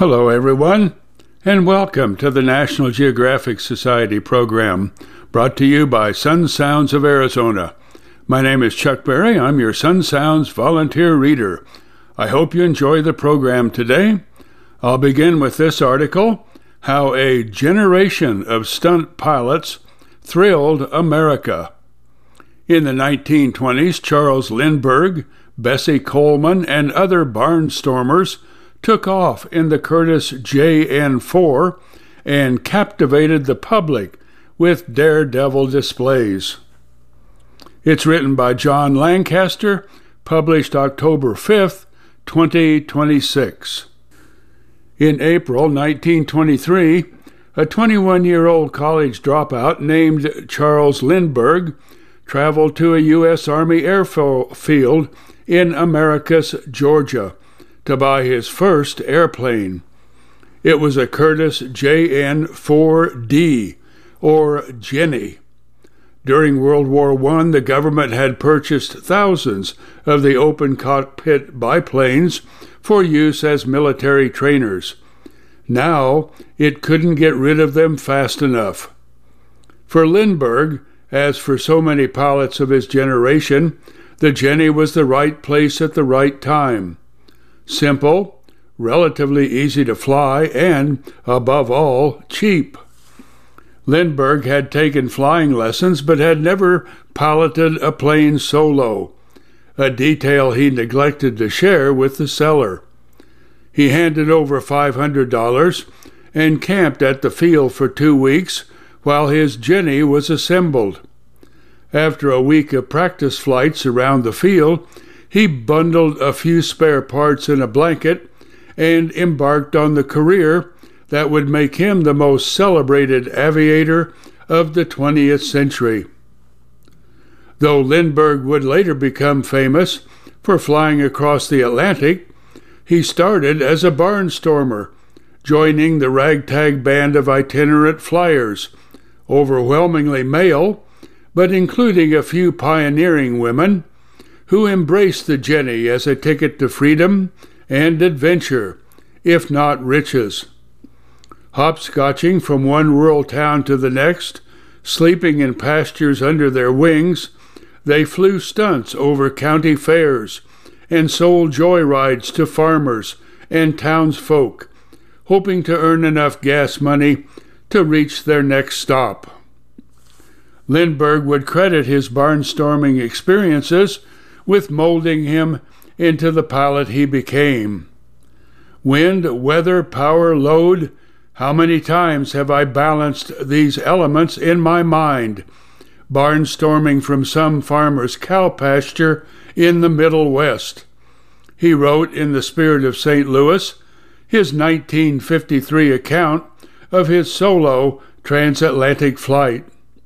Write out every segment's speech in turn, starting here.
Hello, everyone, and welcome to the National Geographic Society program, brought to you by Sun Sounds of Arizona. My name is Chuck Berry. I'm your Sun Sounds volunteer reader. I hope you enjoy the program today. I'll begin with this article, How a Generation of Stunt Pilots Thrilled America. In the 1920s, Charles Lindbergh, Bessie Coleman, and other barnstormers took off in the Curtiss JN-4 and captivated the public with daredevil displays. It's written by John Lancaster, published October 5th, 2026. In April 1923, a 21-year-old college dropout named Charles Lindbergh traveled to a U.S. Army airfield in Americus, Georgia, to buy his first airplane. It was a Curtiss JN-4D, or Jenny. During World War I, the government had purchased thousands of the open cockpit biplanes for use as military trainers. Now, it couldn't get rid of them fast enough. For Lindbergh, as for so many pilots of his generation, the Jenny was the right place at the right time. Simple, relatively easy to fly, and, above all, cheap. Lindbergh had taken flying lessons but had never piloted a plane solo, a detail he neglected to share with the seller. He handed over $500 and camped at the field for 2 weeks while his Jenny was assembled. After a week of practice flights around the field, he bundled a few spare parts in a blanket and embarked on the career that would make him the most celebrated aviator of the 20th century. Though Lindbergh would later become famous for flying across the Atlantic, he started as a barnstormer, joining the ragtag band of itinerant flyers, overwhelmingly male, but including a few pioneering women, who embraced the Jenny as a ticket to freedom and adventure, if not riches. Hopscotching from one rural town to the next, sleeping in pastures under their wings, they flew stunts over county fairs and sold joyrides to farmers and townsfolk, hoping to earn enough gas money to reach their next stop. Lindbergh would credit his barnstorming experiences with molding him into the pilot he became. Wind, weather, power, load, how many times have I balanced these elements in my mind, barnstorming from some farmer's cow pasture in the Middle West. He wrote in the spirit of St. Louis his 1953 account of his solo transatlantic flight.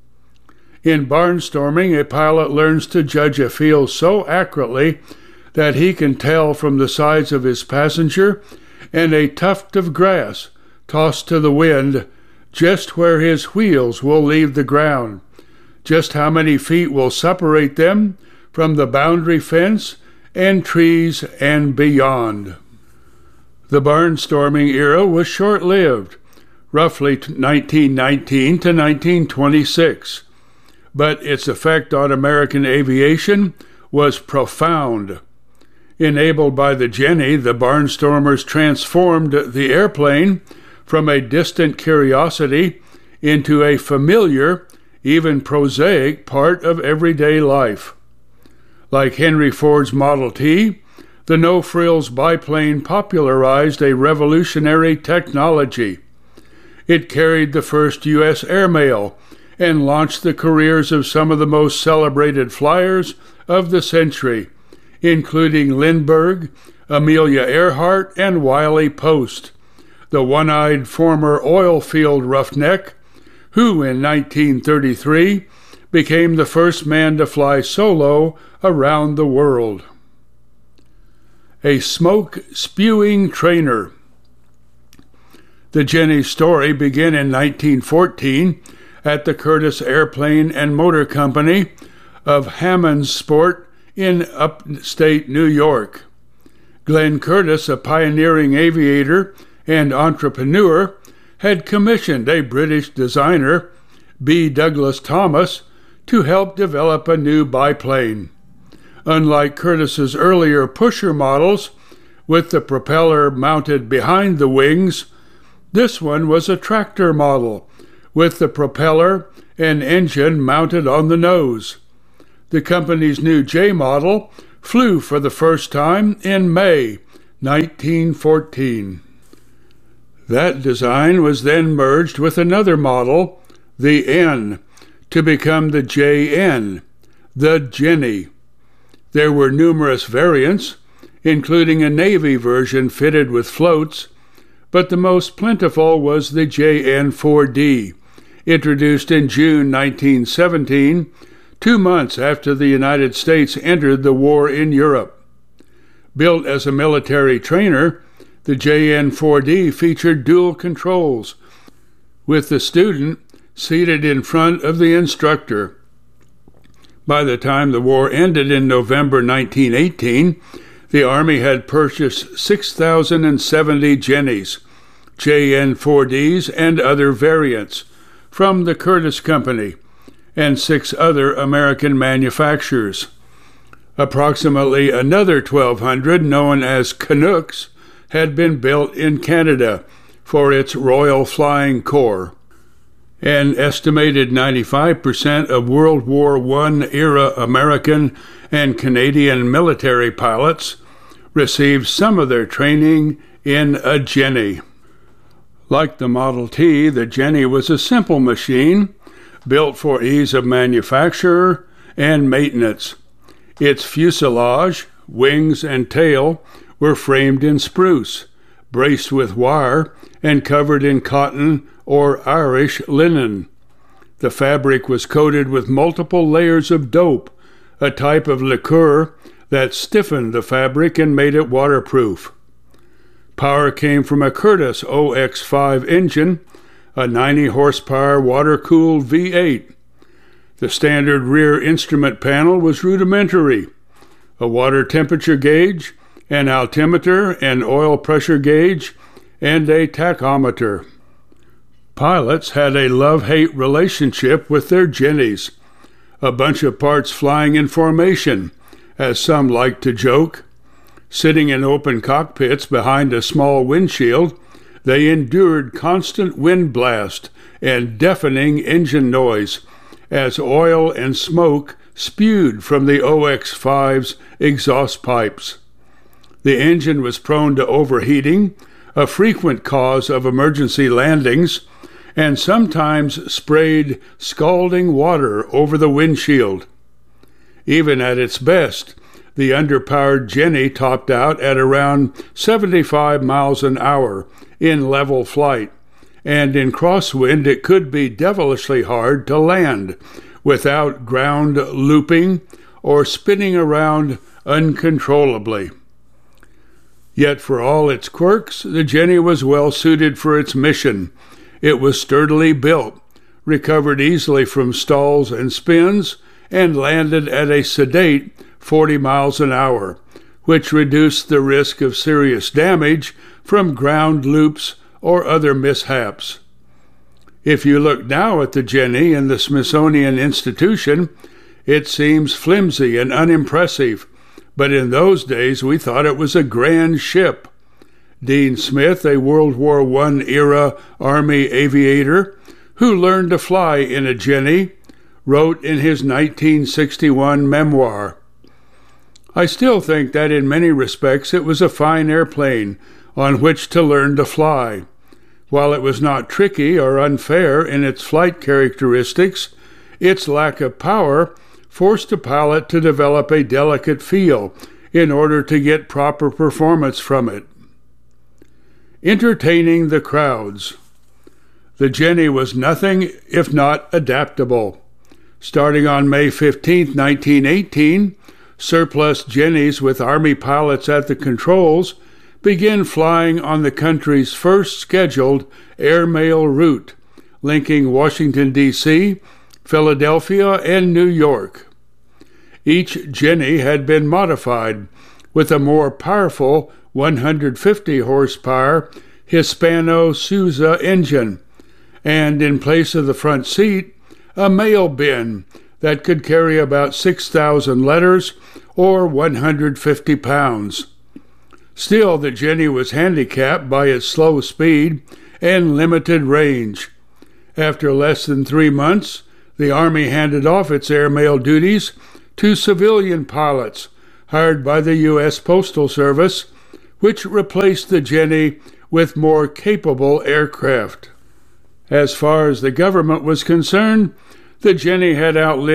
In barnstorming, a pilot learns to judge a field so accurately that he can tell from the size of his passenger and a tuft of grass tossed to the wind just where his wheels will leave the ground, just how many feet will separate them from the boundary fence and trees and beyond. The barnstorming era was short-lived, roughly 1919 to 1926. But its effect on American aviation was profound. Enabled by the Jenny, the barnstormers transformed the airplane from a distant curiosity into a familiar, even prosaic part of everyday life. Like Henry Ford's Model T, the no-frills biplane popularized a revolutionary technology. It carried the first U.S. airmail and launched the careers of some of the most celebrated flyers of the century, including Lindbergh, Amelia Earhart, and Wiley Post, the one-eyed former oil field roughneck, who in 1933 became the first man to fly solo around the world. A smoke-spewing trainer. The Jenny's story began in 1914 at the Curtiss Airplane and Motor Company of Hammondsport in upstate New York. Glenn Curtiss, a pioneering aviator and entrepreneur, had commissioned a British designer, B. Douglas Thomas, to help develop a new biplane. Unlike Curtiss's earlier pusher models, with the propeller mounted behind the wings, this one was a tractor model, with the propeller and engine mounted on the nose. The company's new J model flew for the first time in May 1914. That design was then merged with another model, the N, to become the JN, the Jenny. There were numerous variants, including a Navy version fitted with floats, but the most plentiful was the JN-4D, introduced in June 1917, 2 months after the United States entered the war in Europe. Built as a military trainer, the JN-4D featured dual controls, with the student seated in front of the instructor. By the time the war ended in November 1918, the Army had purchased 6,070 Jennies, JN-4Ds, and other variants from the Curtiss Company and 6 other American manufacturers. Approximately another 1,200, known as Canucks, had been built in Canada for its Royal Flying Corps. An estimated 95% of World War I-era American and Canadian military pilots received some of their training in a Jenny. Like the Model T, the Jenny was a simple machine built for ease of manufacture and maintenance. Its fuselage, wings, and tail were framed in spruce, braced with wire, and covered in cotton or Irish linen. The fabric was coated with multiple layers of dope, a type of liqueur that stiffened the fabric and made it waterproof. Power came from a Curtiss OX5 engine, a 90-horsepower water-cooled V8. The standard rear instrument panel was rudimentary. A water temperature gauge, an altimeter, an oil pressure gauge, and a tachometer. Pilots had a love-hate relationship with their Jennies, a bunch of parts flying in formation, as some liked to joke. Sitting in open cockpits behind a small windshield, they endured constant wind blast and deafening engine noise as oil and smoke spewed from the OX5's exhaust pipes. The engine was prone to overheating, a frequent cause of emergency landings, and sometimes sprayed scalding water over the windshield. Even at its best, the underpowered Jenny topped out at around 75 miles an hour in level flight, and in crosswind it could be devilishly hard to land without ground looping or spinning around uncontrollably. Yet for all its quirks, the Jenny was well suited for its mission. It was sturdily built, recovered easily from stalls and spins, and landed at a sedate 40 miles an hour, which reduced the risk of serious damage from ground loops or other mishaps. If you look now at the Jenny in the Smithsonian Institution, it seems flimsy and unimpressive, but in those days we thought it was a grand ship. Dean Smith, a World War I-era Army aviator who learned to fly in a Jenny, wrote in his 1961 memoir, "I still think that in many respects it was a fine airplane on which to learn to fly. While it was not tricky or unfair in its flight characteristics, its lack of power forced a pilot to develop a delicate feel in order to get proper performance from it." Entertaining the crowds. The Jenny was nothing if not adaptable. Starting on May 15, 1918, surplus Jennies with Army pilots at the controls began flying on the country's first scheduled airmail route, linking Washington, D.C., Philadelphia, and New York. Each Jenny had been modified with a more powerful 150 horsepower Hispano-Suiza engine, and in place of the front seat, a mail bin that could carry about 6,000 letters or 150 pounds. Still, the Jenny was handicapped by its slow speed and limited range. After less than 3 months, the Army handed off its airmail duties to civilian pilots hired by the U.S. Postal Service, which replaced the Jenny with more capable aircraft. As far as the government was concerned, the Jenny had outlived